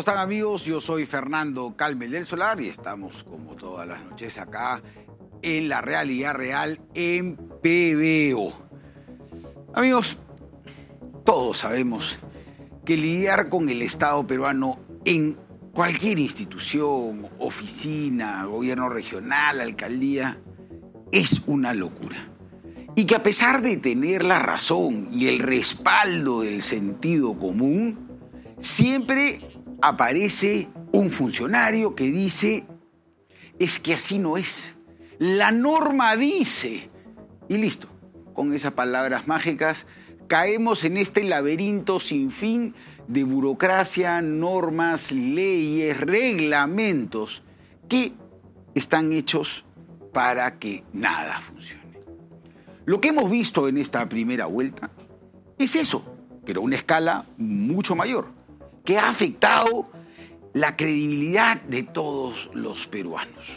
están, amigos? Yo soy Fernando Calmel del Solar y estamos como todas las noches acá en La Realidad Real en PBO. Amigos, todos sabemos que lidiar con el Estado peruano en cualquier institución, oficina, gobierno regional, alcaldía, es una locura. Y que a pesar de tener la razón y el respaldo del sentido común, siempre aparece un funcionario que dice, es que así no es. La norma dice. Y listo, con esas palabras mágicas caemos en este laberinto sin fin de burocracia, normas, leyes, reglamentos que están hechos para que nada funcione. Lo que hemos visto en esta primera vuelta es eso, pero a una escala mucho mayor, que ha afectado la credibilidad de todos los peruanos.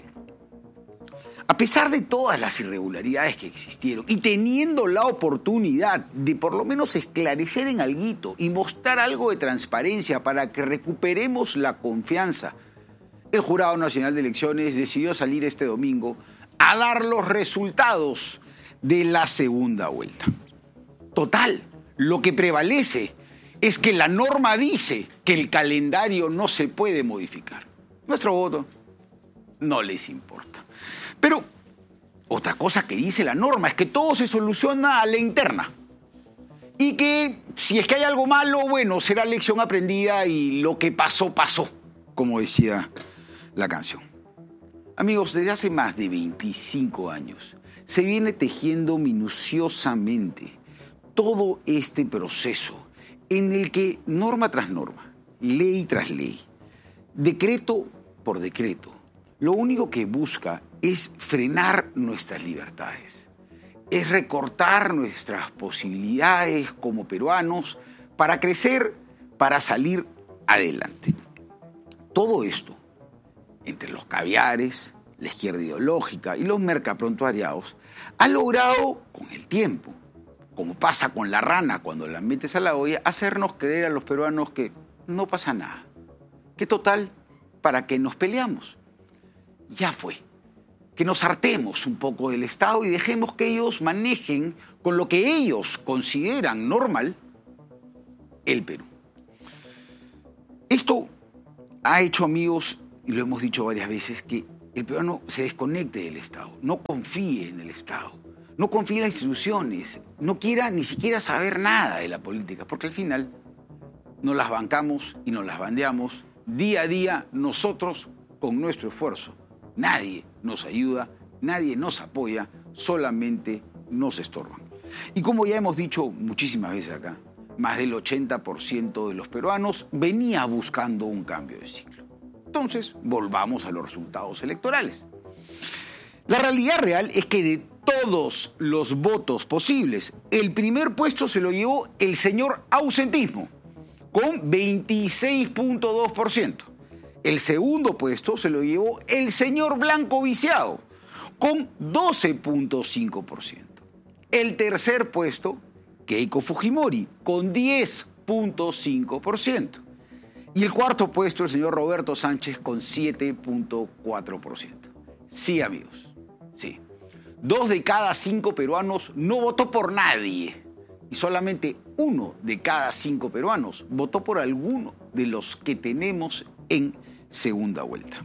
A pesar de todas las irregularidades que existieron y teniendo la oportunidad de por lo menos esclarecer en alguito y mostrar algo de transparencia para que recuperemos la confianza, el Jurado Nacional de Elecciones decidió salir este domingo a dar los resultados de la segunda vuelta. Total, lo que prevalece es que la norma dice que el calendario no se puede modificar. Nuestro voto no les importa. Pero otra cosa que dice la norma es que todo se soluciona a la interna. Y que si es que hay algo malo, bueno, será lección aprendida y lo que pasó, pasó, como decía la canción. Amigos, desde hace más de 25 años se viene tejiendo minuciosamente todo este proceso en el que norma tras norma, ley tras ley, decreto por decreto, lo único que busca es frenar nuestras libertades, es recortar nuestras posibilidades como peruanos para crecer, para salir adelante. Todo esto, entre los caviares, la izquierda ideológica y los mercaprontuariados, ha logrado con el tiempo, como pasa con la rana cuando la metes a la olla, hacernos creer a los peruanos que no pasa nada. Que total, ¿para qué nos peleamos? Ya fue. Que nos hartemos un poco del Estado y dejemos que ellos manejen con lo que ellos consideran normal el Perú. Esto ha hecho, amigos, y lo hemos dicho varias veces, que el peruano se desconecte del Estado, no confíe en el Estado, no confíe en las instituciones, no quiera ni siquiera saber nada de la política, porque al final nos las bancamos y nos las bandeamos día a día nosotros con nuestro esfuerzo. Nadie nos ayuda, nadie nos apoya, solamente nos estorban. Y como ya hemos dicho muchísimas veces acá, más del 80% de los peruanos venía buscando un cambio de ciclo. Entonces, volvamos a los resultados electorales. La realidad real es que de todos los votos posibles, el primer puesto se lo llevó el señor ausentismo, con 26.2%. El segundo puesto se lo llevó el señor blanco viciado, con 12.5%. El tercer puesto, Keiko Fujimori, con 10.5%. Y el cuarto puesto, el señor Roberto Sánchez, con 7.4%. Sí, amigos, sí. 2 de cada 5 peruanos no votó por nadie. Y solamente 1 de cada 5 peruanos votó por alguno de los que tenemos en segunda vuelta.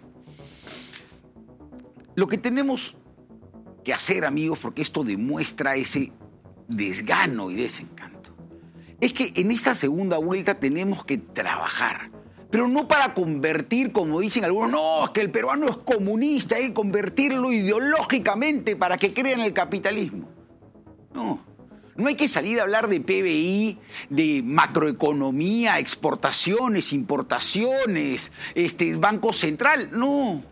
Lo que tenemos que hacer, amigos, porque esto demuestra ese desgano y desencanto, es que en esta segunda vuelta tenemos que trabajar, pero no para convertir, como dicen algunos, no, es que el peruano es comunista, hay que convertirlo ideológicamente para que crea en el capitalismo. No hay que salir a hablar de PBI, de macroeconomía, exportaciones, importaciones, Banco Central. No.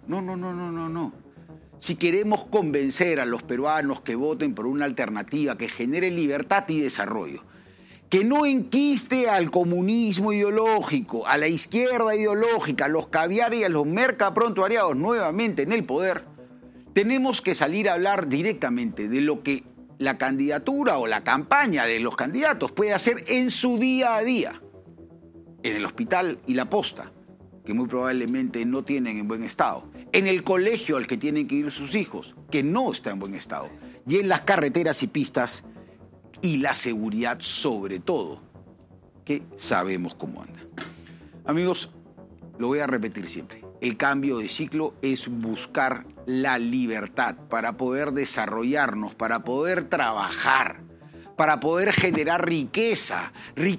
Si queremos convencer a los peruanos que voten por una alternativa que genere libertad y desarrollo, que no enquiste al comunismo ideológico, a la izquierda ideológica, a los caviares y a los mercaprontuariados nuevamente en el poder, tenemos que salir a hablar directamente de lo que la candidatura o la campaña de los candidatos puede hacer en su día a día, en el hospital y la posta, que muy probablemente no tienen en buen estado, en el colegio al que tienen que ir sus hijos, que no está en buen estado, y en las carreteras y pistas, y la seguridad sobre todo, que sabemos cómo anda. Amigos, lo voy a repetir siempre, el cambio de ciclo es buscar la libertad para poder desarrollarnos, para poder trabajar, para poder generar riqueza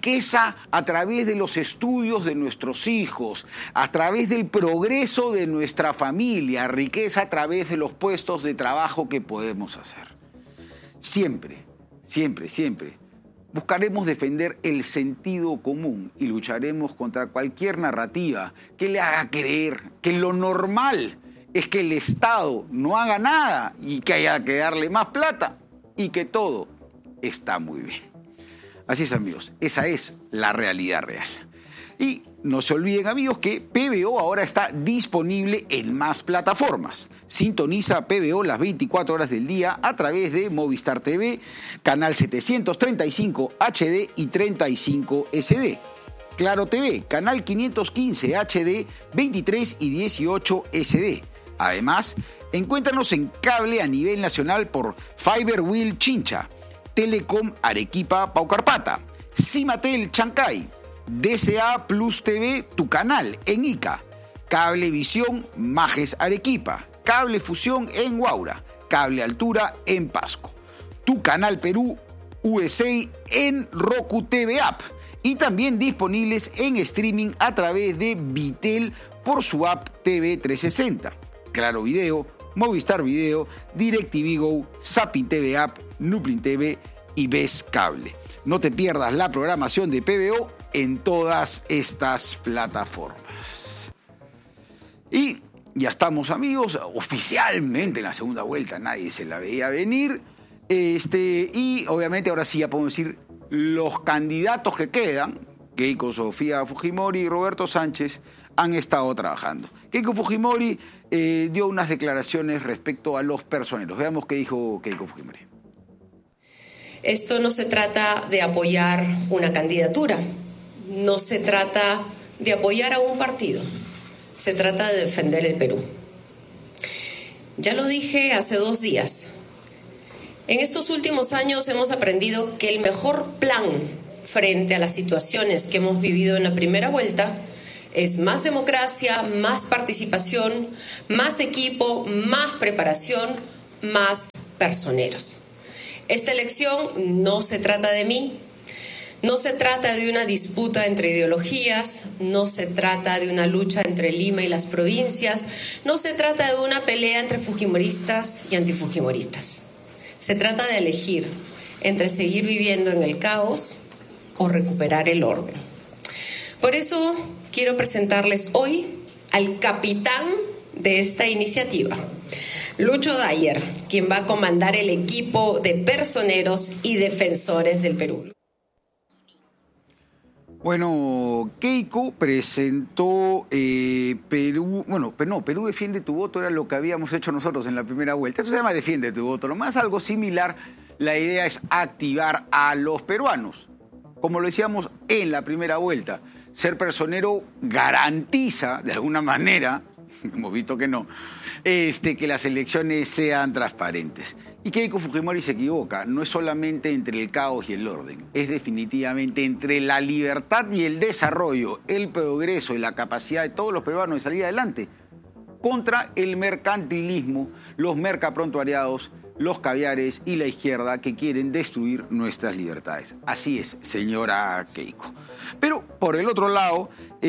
a través de los estudios de nuestros hijos, a través del progreso de nuestra familia, riqueza a través de los puestos de trabajo que podemos hacer. Siempre, siempre, siempre buscaremos defender el sentido común y lucharemos contra cualquier narrativa que le haga creer que lo normal es que el Estado no haga nada y que haya que darle más plata y que todo está muy bien. Así es, amigos, esa es la realidad real. Y no se olviden, amigos, que PBO ahora está disponible en más plataformas. Sintoniza PBO las 24 horas del día a través de Movistar TV, canal 735 HD y 35 SD. Claro TV, canal 515 HD, 23 y 18 SD. Además, encuéntranos en cable a nivel nacional por Fiberwheel Chincha, Telecom Arequipa Paucarpata, Cimatel Chancay, DCA Plus TV, tu canal en Ica, Cablevisión Majes Arequipa, Cable Fusión en Huaura, Cable Altura en Pasco, tu canal Perú USA en Roku TV App y también disponibles en streaming a través de Vitel por su app TV 360, Claro Video, Movistar Video, DirecTV Go, Zapping TV App, Nuplin TV y Ves Cable. No te pierdas la programación de PBO en todas estas plataformas. Y ya estamos, amigos, oficialmente en la segunda vuelta, nadie se la veía venir. Y obviamente ahora sí ya podemos decir los candidatos que quedan. Keiko Sofía Fujimori y Roberto Sánchez han estado trabajando. Keiko Fujimori dio unas declaraciones respecto a los personeros. Veamos qué dijo Keiko Fujimori. Esto no se trata de apoyar una candidatura, no se trata de apoyar a un partido, se trata de defender el Perú. Ya lo dije hace 2 días. En estos últimos años hemos aprendido que el mejor plan frente a las situaciones que hemos vivido en la primera vuelta es más democracia, más participación, más equipo, más preparación, más personeros. Esta elección no se trata de mí, no se trata de una disputa entre ideologías, no se trata de una lucha entre Lima y las provincias, no se trata de una pelea entre fujimoristas y antifujimoristas. Se trata de elegir entre seguir viviendo en el caos o recuperar el orden. Por eso quiero presentarles hoy al capitán de esta iniciativa, Lucho Dyer, quien va a comandar el equipo de personeros y defensores del Perú. Bueno, Keiko presentó Perú, Perú defiende tu voto, era lo que habíamos hecho nosotros en la primera vuelta. Esto se llama defiende tu voto, lo más algo similar. La idea es activar a los peruanos. Como lo decíamos en la primera vuelta, ser personero garantiza, de alguna manera, hemos visto que no, que las elecciones sean transparentes. Y Keiko Fujimori se equivoca, no es solamente entre el caos y el orden, es definitivamente entre la libertad y el desarrollo, el progreso y la capacidad de todos los peruanos de salir adelante contra el mercantilismo, los mercaprontuariados, los caviares y la izquierda que quieren destruir nuestras libertades. Así es, señora Keiko. Pero por el otro lado,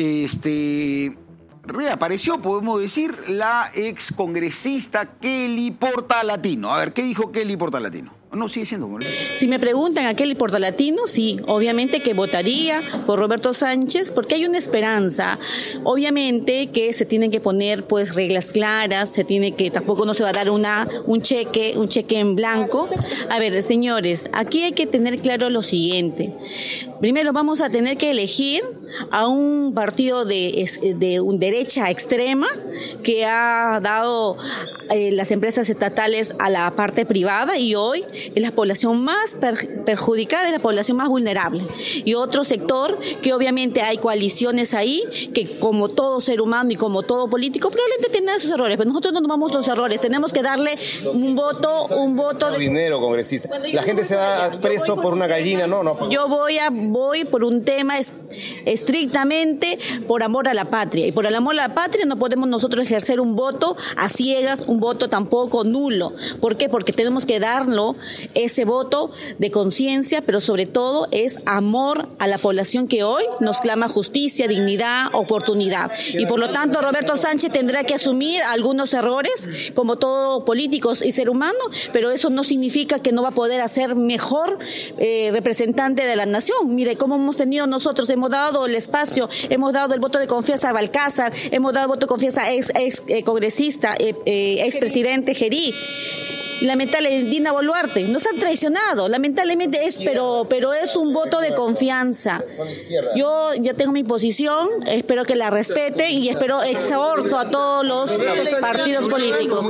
reapareció, podemos decir, la excongresista Kelly Portalatino. A ver, ¿qué dijo Kelly Portalatino? No, sigue siendo congresista. Si me preguntan a Kelly Portalatino, sí, obviamente que votaría por Roberto Sánchez porque hay una esperanza. Obviamente que se tienen que poner pues reglas claras, tampoco no se va a dar un cheque en blanco. A ver, señores, aquí hay que tener claro lo siguiente. Primero vamos a tener que elegir a un partido de derecha extrema que ha dado las empresas estatales a la parte privada y hoy es la población más perjudicada, es la población más vulnerable. Y otro sector que obviamente hay coaliciones ahí que como todo ser humano y como todo político probablemente tendrán sus errores, pero nosotros no tomamos los errores, tenemos que darle un voto de dinero, congresista. La gente se va preso por una gallina, no. Yo voy por un tema estrictamente por amor a la patria. Y por el amor a la patria no podemos nosotros ejercer un voto a ciegas, un voto tampoco nulo. ¿Por qué? Porque tenemos que darlo ese voto de conciencia, pero sobre todo es amor a la población que hoy nos clama justicia, dignidad, oportunidad. Y por lo tanto Roberto Sánchez tendrá que asumir algunos errores, como todo político y ser humano, pero eso no significa que no va a poder hacer mejor representante de la nación. Mire cómo hemos tenido nosotros, hemos dado el espacio, hemos dado el voto de confianza a Balcázar, hemos dado el voto de confianza a ex congresista, ex presidente Gerí. Lamentablemente Dina Boluarte, nos han traicionado, lamentablemente pero es un voto de confianza. Yo ya tengo mi posición, espero que la respete y exhorto a todos los partidos políticos.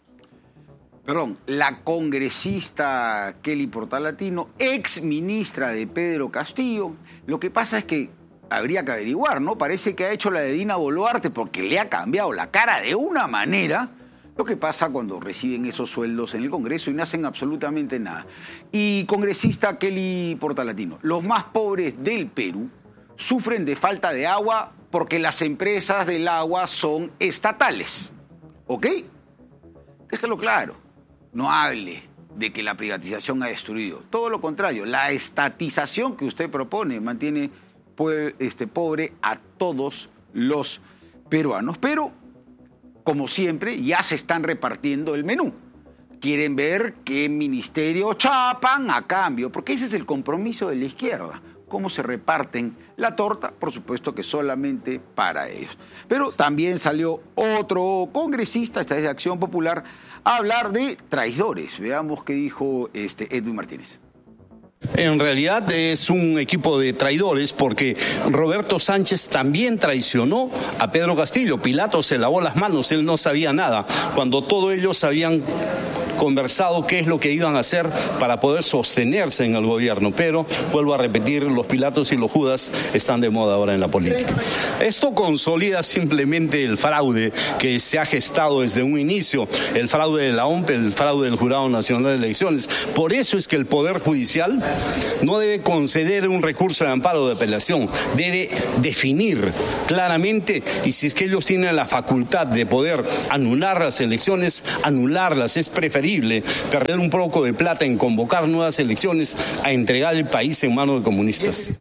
Perdón, la congresista Kelly Portalatino, ex ministra de Pedro Castillo, lo que pasa es que habría que averiguar, ¿no? Parece que ha hecho la de Dina Boluarte porque le ha cambiado la cara de una manera. Lo que pasa cuando reciben esos sueldos en el Congreso y no hacen absolutamente nada. Y congresista Kelly Portalatino, los más pobres del Perú sufren de falta de agua porque las empresas del agua son estatales. ¿Ok? Déjelo claro. No hable de que la privatización ha destruido. Todo lo contrario, la estatización que usted propone mantiene pobre a todos los peruanos. Pero, como siempre, ya se están repartiendo el menú. Quieren ver qué ministerio chapan a cambio, porque ese es el compromiso de la izquierda. Cómo se reparten la torta, por supuesto que solamente para ellos. Pero también salió otro congresista, esta vez de Acción Popular, a hablar de traidores. Veamos qué dijo Edwin Martínez. En realidad es un equipo de traidores porque Roberto Sánchez también traicionó a Pedro Castillo. Pilato se lavó las manos, él no sabía nada, cuando todos ellos habían conversado qué es lo que iban a hacer para poder sostenerse en el gobierno. Pero, vuelvo a repetir, los Pilatos y los Judas están de moda ahora en la política. Esto consolida simplemente el fraude que se ha gestado desde un inicio, el fraude de la OMP, el fraude del Jurado Nacional de Elecciones. Por eso es que el Poder Judicial no debe conceder un recurso de amparo o de apelación, debe definir claramente, y si es que ellos tienen la facultad de poder anular las elecciones, anularlas. Es preferible perder un poco de plata en convocar nuevas elecciones a entregar el país en manos de comunistas.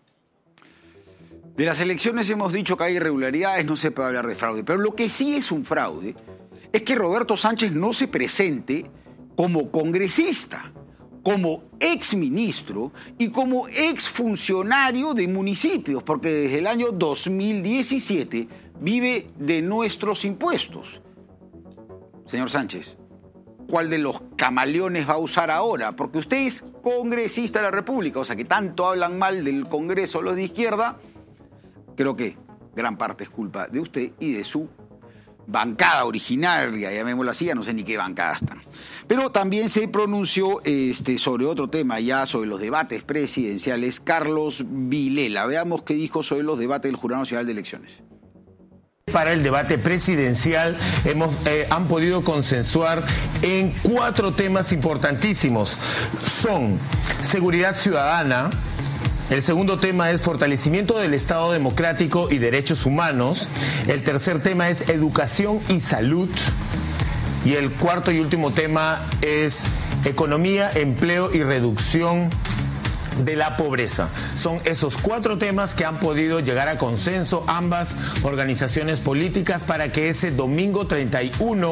De las elecciones hemos dicho que hay irregularidades, no se puede hablar de fraude, pero lo que sí es un fraude es que Roberto Sánchez no se presente como congresista, como exministro y como exfuncionario de municipios, porque desde el año 2017 vive de nuestros impuestos. Señor Sánchez, ¿cuál de los camaleones va a usar ahora? Porque usted es congresista de la República, o sea que tanto hablan mal del Congreso los de izquierda. Creo que gran parte es culpa de usted y de su bancada originaria, llamémosla así, ya no sé ni qué bancada están. Pero también se pronunció sobre otro tema, ya sobre los debates presidenciales, Carlos Vilela. Veamos qué dijo sobre los debates del Jurado Nacional de Elecciones. Para el debate presidencial han podido consensuar en 4 temas importantísimos. Son seguridad ciudadana. El segundo tema es fortalecimiento del Estado democrático y derechos humanos. El tercer tema es educación y salud. Y el cuarto y último tema es economía, empleo y reducción de la pobreza. Son esos 4 temas que han podido llegar a consenso ambas organizaciones políticas para que ese domingo 31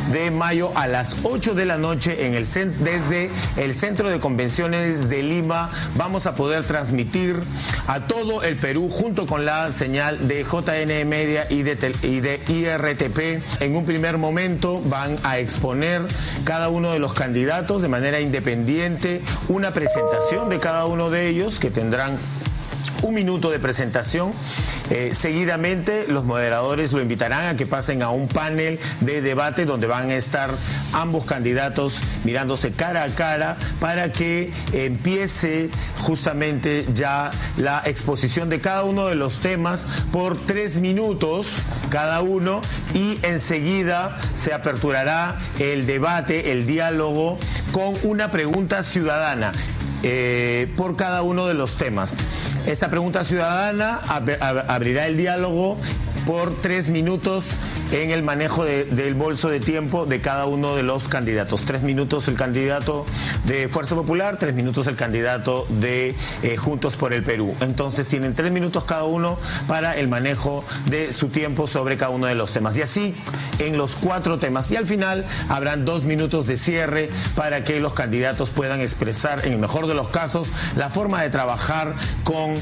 de mayo a las 8 de la noche desde el Centro de Convenciones de Lima. Vamos a poder transmitir a todo el Perú junto con la señal de JN Media y de IRTP. En un primer momento van a exponer cada uno de los candidatos de manera independiente, una presentación de cada uno de ellos que tendrán un minuto de presentación. Seguidamente los moderadores lo invitarán a que pasen a un panel de debate donde van a estar ambos candidatos mirándose cara a cara para que empiece justamente ya la exposición de cada uno de los temas por 3 minutos cada uno, y enseguida se aperturará el debate, el diálogo, con una pregunta ciudadana por cada uno de los temas. Esta pregunta ciudadana abrirá el diálogo por 3 minutos en el manejo del bolso de tiempo de cada uno de los candidatos. 3 minutos el candidato de Fuerza Popular, 3 minutos el candidato de Juntos por el Perú. Entonces tienen 3 minutos cada uno para el manejo de su tiempo sobre cada uno de los temas. Y así en los 4 temas. Y al final habrán 2 minutos de cierre para que los candidatos puedan expresar, en el mejor de los casos, la forma de trabajar con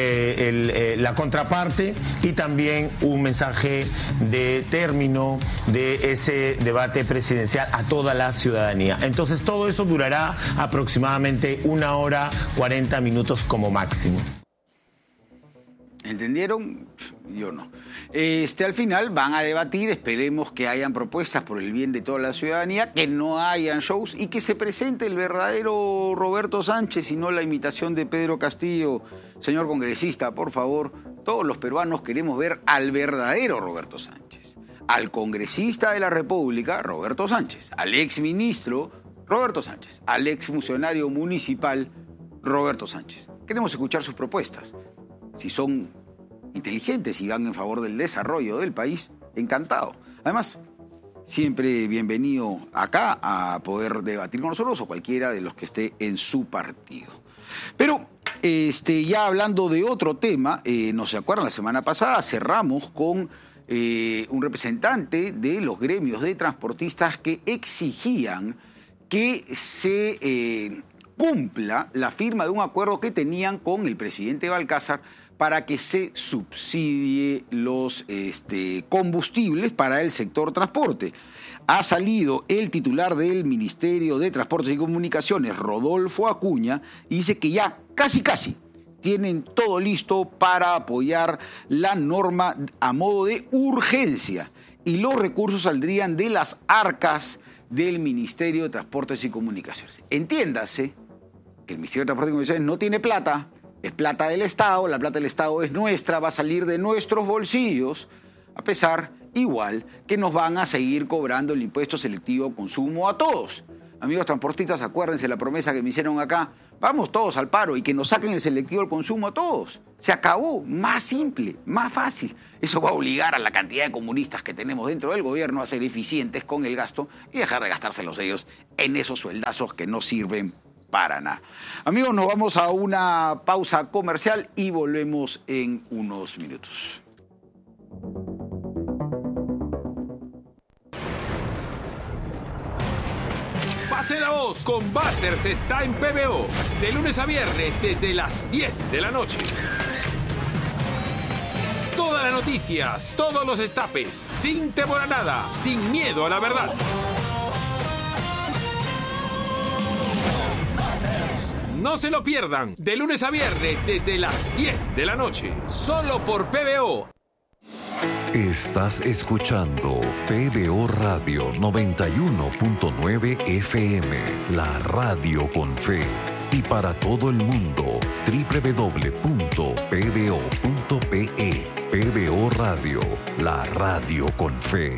la contraparte, y también un mensaje de término de ese debate presidencial a toda la ciudadanía. Entonces todo eso durará aproximadamente 1 hora 40 minutos como máximo. ¿Entendieron? Yo no. Al final van a debatir, esperemos que hayan propuestas por el bien de toda la ciudadanía, que no hayan shows y que se presente el verdadero Roberto Sánchez y no la imitación de Pedro Castillo. Señor congresista, por favor, todos los peruanos queremos ver al verdadero Roberto Sánchez, al congresista de la República, Roberto Sánchez, al exministro, Roberto Sánchez, al exfuncionario municipal, Roberto Sánchez. Queremos escuchar sus propuestas. Si son inteligentes y van en favor del desarrollo del país, encantado. Además, siempre bienvenido acá a poder debatir con nosotros o cualquiera de los que esté en su partido. Pero ya hablando de otro tema, no se acuerdan, la semana pasada cerramos con un representante de los gremios de transportistas que exigían que se cumpla la firma de un acuerdo que tenían con el presidente Balcázar para que se subsidie los combustibles para el sector transporte. Ha salido el titular del Ministerio de Transportes y Comunicaciones, Rodolfo Acuña, y dice que ya casi tienen todo listo para apoyar la norma a modo de urgencia, y los recursos saldrían de las arcas del Ministerio de Transportes y Comunicaciones. Entiéndase que el Ministerio de Transportes y Comunicaciones no tiene plata, es plata del Estado, la plata del Estado es nuestra, va a salir de nuestros bolsillos, a pesar igual que nos van a seguir cobrando el impuesto selectivo al consumo a todos. Amigos transportistas, acuérdense la promesa que me hicieron acá, vamos todos al paro y que nos saquen el selectivo al consumo a todos. Se acabó, más simple, más fácil. Eso va a obligar a la cantidad de comunistas que tenemos dentro del gobierno a ser eficientes con el gasto y dejar de gastárselos ellos en esos sueldazos que no sirven para nada. Amigos, nos vamos a una pausa comercial y volvemos en unos minutos. Pase la voz, Combaters está en PBO, de lunes a viernes desde las 10 de la noche. Todas las noticias, todos los destapes, sin temor a nada, sin miedo a la verdad. No se lo pierdan, de lunes a viernes desde las 10 de la noche, solo por PBO. Estás escuchando PBO Radio 91.9 FM, la radio con fe. Y para todo el mundo, www.pbo.pe. PBO Radio, la radio con fe.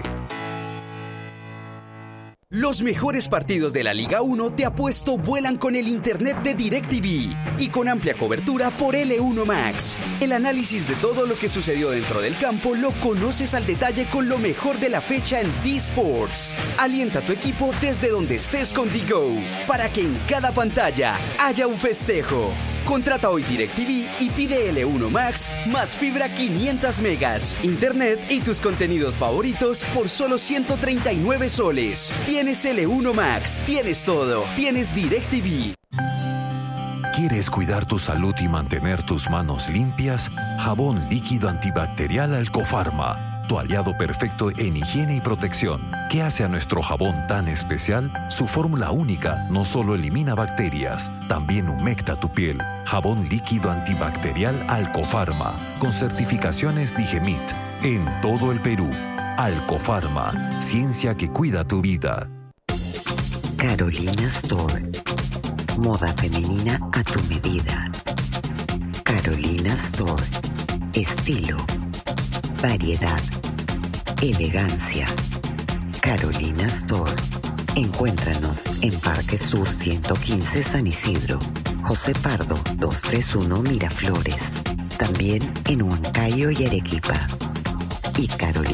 Los mejores partidos de la Liga 1 de Apuesto vuelan con el internet de DirecTV y con amplia cobertura por L1 Max. El análisis de todo lo que sucedió dentro del campo lo conoces al detalle con lo mejor de la fecha en D-Sports. Alienta a tu equipo desde donde estés con DGO para que en cada pantalla haya un festejo. Contrata hoy DirecTV y pide L1 Max más fibra 500 megas, internet y tus contenidos favoritos por solo 139 soles. Tienes L1 Max, tienes todo, tienes DirecTV. ¿Quieres cuidar tu salud y mantener tus manos limpias? Jabón líquido antibacterial Alcofarma, tu aliado perfecto en higiene y protección. ¿Qué hace a nuestro jabón tan especial? Su fórmula única no solo elimina bacterias, también humecta tu piel. Jabón líquido antibacterial Alcofarma, con certificaciones Digemit, en todo el Perú. Alcofarma, ciencia que cuida tu vida. Carolina Store. Moda femenina a tu medida. Carolina Store. Estilo, variedad, elegancia. Carolina Store. Encuéntranos en Parque Sur 115 San Isidro, José Pardo 231 Miraflores. También en Huancayo y Arequipa. Y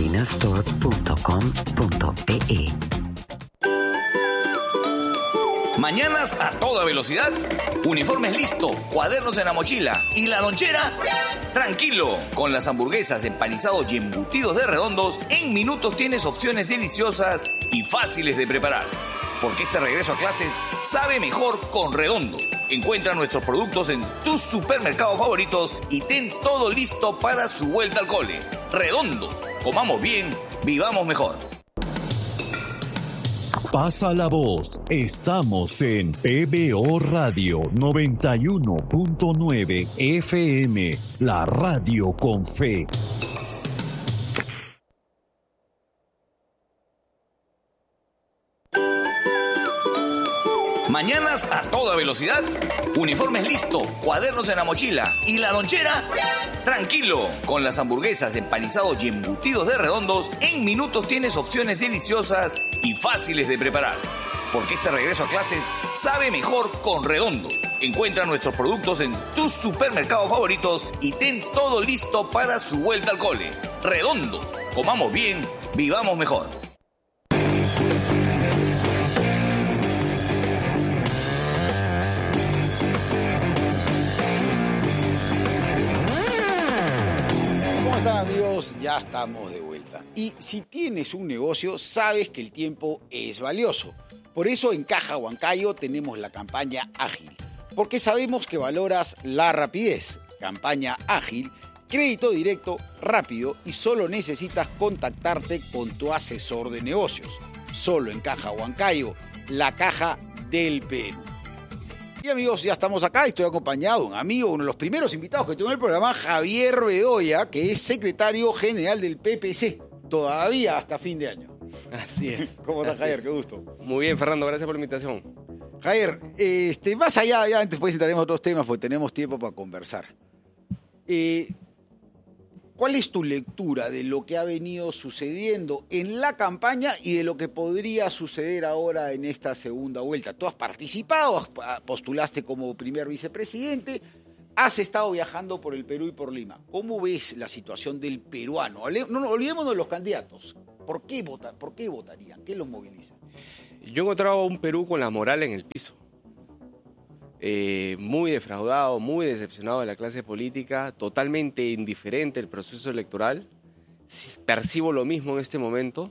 carolinastore.com.pe. Mañanas a toda velocidad, uniformes listo, cuadernos en la mochila y la lonchera, tranquilo. Con las hamburguesas, empanizados y embutidos de Redondos, en minutos tienes opciones deliciosas y fáciles de preparar. Porque este regreso a clases sabe mejor con Redondos. Encuentra nuestros productos en tus supermercados favoritos y ten todo listo para su vuelta al cole. Redondos, comamos bien, vivamos mejor. Pasa la voz. Estamos en PBO Radio 91.9 FM, la radio con fe. Mañanas a toda velocidad, uniformes listo, cuadernos en la mochila y la lonchera, tranquilo. Con las hamburguesas, empanizados y embutidos de Redondos, en minutos tienes opciones deliciosas y fáciles de preparar. Porque este regreso a clases sabe mejor con Redondos. Encuentra nuestros productos en tus supermercados favoritos y ten todo listo para su vuelta al cole. Redondos, comamos bien, vivamos mejor. ¿Cómo están, amigos? Ya estamos de vuelta. Y si tienes un negocio, sabes que el tiempo es valioso. Por eso en Caja Huancayo tenemos la campaña Ágil. Porque sabemos que valoras la rapidez. Campaña Ágil, crédito directo, rápido y solo necesitas contactarte con tu asesor de negocios. Solo en Caja Huancayo, la caja del Perú. Y amigos, ya estamos acá, estoy acompañado de un amigo, uno de los primeros invitados que tengo en el programa, Javier Bedoya, que es secretario general del PPC, todavía hasta fin de año. Así es. ¿Cómo estás, Javier? Qué gusto. Muy bien, Fernando, gracias por la invitación. Javier, más allá, ya antes pues entraremos a otros temas porque tenemos tiempo para conversar. ¿Cuál es tu lectura de lo que ha venido sucediendo en la campaña y de lo que podría suceder ahora en esta segunda vuelta? Tú has participado, postulaste como primer vicepresidente, has estado viajando por el Perú y por Lima. ¿Cómo ves la situación del peruano? No olvidémonos de los candidatos. ¿Por qué votarían? ¿Qué los moviliza? Yo he encontrado un Perú con la moral en el piso. Muy defraudado, muy decepcionado de la clase política, totalmente indiferente al proceso electoral. Percibo lo mismo en este momento.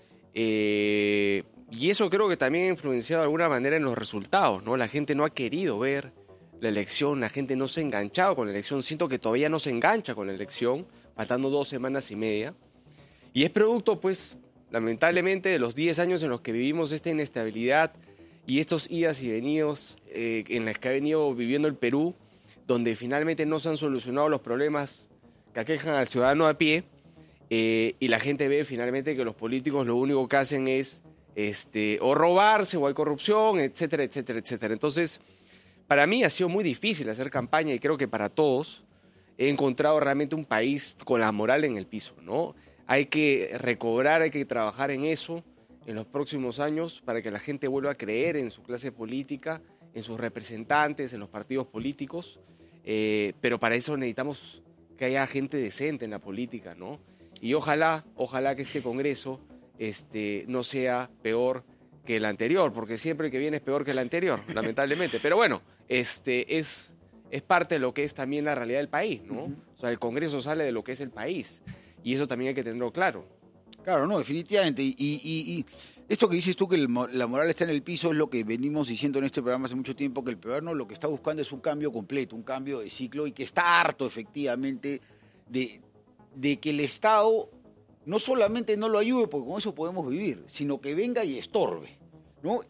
Y eso creo que también ha influenciado de alguna manera en los resultados, ¿no? La gente no ha querido ver la elección, la gente no se ha enganchado con la elección. Siento que todavía no se engancha con la elección, faltando 2 semanas y media. Y es producto, pues, lamentablemente, de los 10 años en los que vivimos esta inestabilidad y estos idas y venidos en las que ha venido viviendo el Perú, donde finalmente no se han solucionado los problemas que aquejan al ciudadano a pie, y la gente ve finalmente que los políticos lo único que hacen es o robarse, o hay corrupción, etcétera, etcétera, etcétera. Entonces, para mí ha sido muy difícil hacer campaña y creo que para todos he encontrado realmente un país con la moral en el piso, ¿no? Hay que recobrar, hay que trabajar en eso en los próximos años para que la gente vuelva a creer en su clase política, en sus representantes, en los partidos políticos, pero para eso necesitamos que haya gente decente en la política, ¿no? Y ojalá que este Congreso no sea peor que el anterior, porque siempre el que viene es peor que el anterior, lamentablemente. Pero bueno, es es parte de lo que es también la realidad del país, ¿no? O sea, el Congreso sale de lo que es el país. Y eso también hay que tenerlo claro. Claro, no, definitivamente. Y esto que dices tú, que la moral está en el piso, es lo que venimos diciendo en este programa hace mucho tiempo, que el peruano lo que está buscando es un cambio completo, un cambio de ciclo, y que está harto, efectivamente, de que el Estado no solamente no lo ayude, porque con eso podemos vivir, sino que venga y estorbe, ¿no?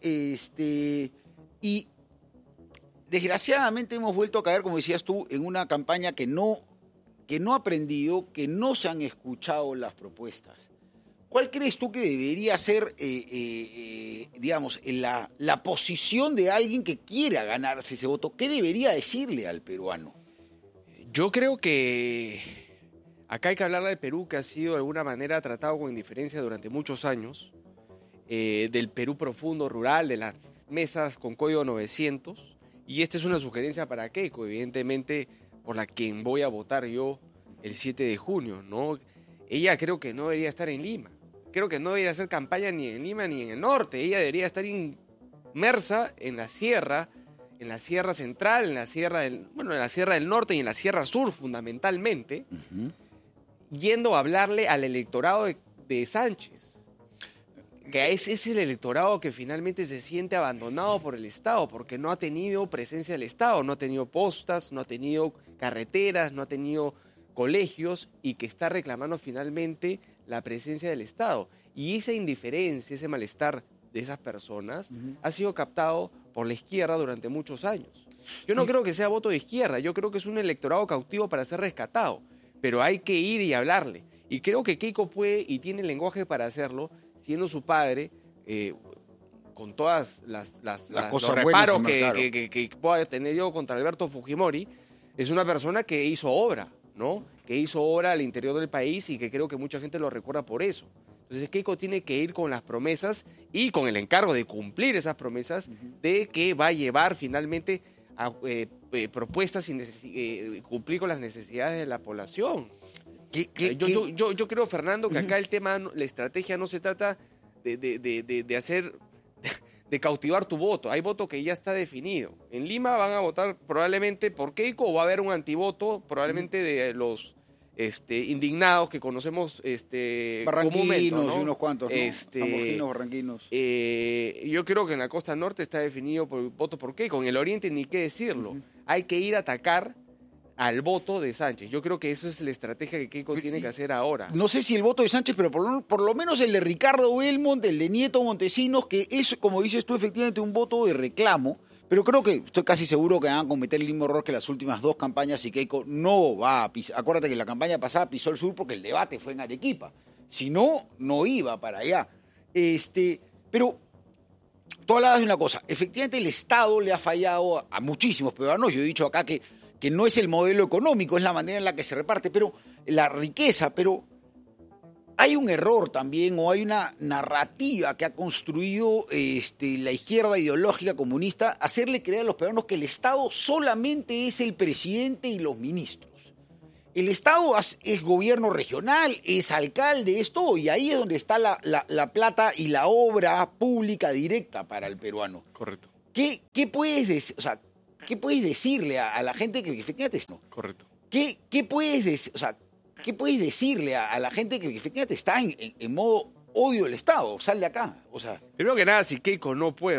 Y desgraciadamente hemos vuelto a caer, como decías tú, en una campaña que no ha aprendido, que no se han escuchado las propuestas. ¿Cuál crees tú que debería ser, digamos, la posición de alguien que quiera ganarse ese voto? ¿Qué debería decirle al peruano? Yo creo que acá hay que hablarle al Perú, que ha sido de alguna manera tratado con indiferencia durante muchos años, del Perú profundo, rural, de las mesas con código 900. Y esta es una sugerencia para Keiko, evidentemente, por la que voy a votar yo el 7 de junio, ¿no? Ella creo que no debería estar en Lima. Creo que no debería hacer campaña ni en Lima ni en el norte. Ella debería estar inmersa en la sierra central, en la sierra del norte y en la sierra sur, fundamentalmente, yendo a hablarle al electorado de Sánchez. Que ese es el electorado que finalmente se siente abandonado por el Estado, porque no ha tenido presencia del Estado, no ha tenido postas, no ha tenido carreteras, no ha tenido colegios, y que está reclamando finalmente la presencia del Estado. Y esa indiferencia, ese malestar de esas personas ha sido captado por la izquierda durante muchos años. Yo no creo que sea voto de izquierda, yo creo que es un electorado cautivo para ser rescatado, pero hay que ir y hablarle. Y creo que Keiko puede y tiene el lenguaje para hacerlo, siendo su padre, con todas los reparos que pueda tener yo contra Alberto Fujimori. Es una persona que hizo obra, ¿no? Que hizo obra al interior del país y que creo que mucha gente lo recuerda por eso. Entonces Keiko tiene que ir con las promesas y con el encargo de cumplir esas promesas, de que va a llevar finalmente a propuestas y cumplir con las necesidades de la población. Yo creo, Fernando, que acá el tema, la estrategia no se trata de cautivar tu voto. Hay voto que ya está definido. En Lima van a votar probablemente por Keiko, o va a haber un antivoto probablemente de los indignados que conocemos comúnmente, ¿no? Y unos cuantos, ¿no? Zamorginos, barranquinos. Yo creo que en la costa norte está definido por el voto por Keiko. En el oriente ni qué decirlo. Hay que ir a atacar al voto de Sánchez. Yo creo que eso es la estrategia que Keiko tiene que hacer ahora. No sé si el voto de Sánchez, pero por lo menos el de Ricardo Belmont, el de Nieto Montesinos, que es, como dices tú, efectivamente un voto de reclamo, pero creo que estoy casi seguro que van a cometer el mismo error que las últimas dos campañas, y Keiko no va a pisar. Acuérdate que la campaña pasada pisó el sur porque el debate fue en Arequipa. Si no, no iba para allá. Pero tú hablabas de una cosa. Efectivamente, el Estado le ha fallado a muchísimos peruanos. Yo he dicho acá que no es el modelo económico, es la manera en la que se reparte, pero la riqueza, pero hay un error también, o hay una narrativa que ha construido la izquierda ideológica comunista, hacerle creer a los peruanos que el Estado solamente es el presidente y los ministros. El Estado es gobierno regional, es alcalde, es todo, y ahí es donde está la plata y la obra pública directa para el peruano. Correcto. ¿Qué puedes decir? O sea, ¿qué puedes decirle a la gente que efectivamente no? Correcto. ¿Qué puedes decir? O sea, ¿qué puedes decirle a la gente que efectivamente está en modo odio del Estado? Sal de acá. O sea, primero que nada, si Keiko no puede